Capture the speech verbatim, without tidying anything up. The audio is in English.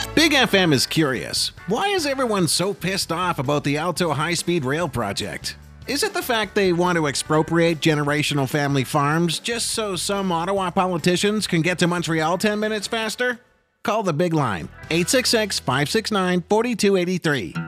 Big F M is curious. Why is everyone so pissed off about the Alto high-speed rail project? Is it the fact they want to expropriate generational family farms just so some Ottawa politicians can get to Montreal ten minutes faster? Call the Big Line, eight six six, five six nine, four two eight three.